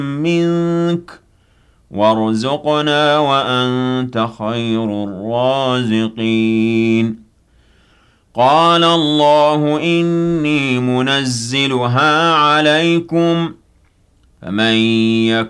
منك وارزقنا وأنت خير الرازقين. قال الله إني منزلها عليكم فمن